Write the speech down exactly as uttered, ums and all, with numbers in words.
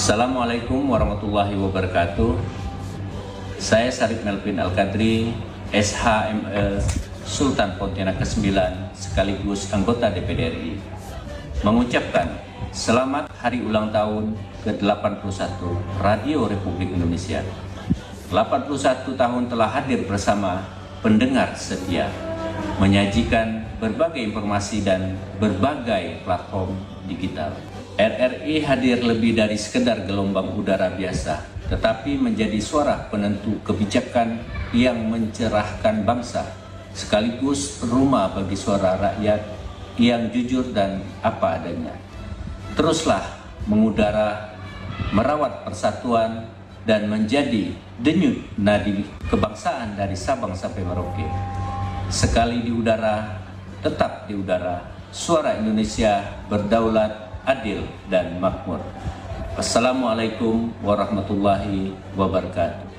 Assalamualaikum warahmatullahi wabarakatuh. Saya Syarif Melvin Al-Qadri, S H M L Sultan Pontianak kesembilan sekaligus anggota D P D R I, mengucapkan selamat hari ulang tahun ke delapan puluh satu Radio Republik Indonesia. delapan puluh satu tahun telah hadir bersama pendengar setia, menyajikan berbagai informasi dan berbagai platform digital. R R I hadir lebih dari sekedar gelombang udara biasa, tetapi menjadi suara penentu kebijakan yang mencerahkan bangsa, sekaligus rumah bagi suara rakyat yang jujur dan apa adanya. Teruslah mengudara, merawat persatuan, dan menjadi denyut nadi kebangsaan dari Sabang sampai Merauke. Sekali di udara, tetap di udara, suara Indonesia berdaulat, adil, dan makmur. Wassalamualaikum warahmatullahi wabarakatuh.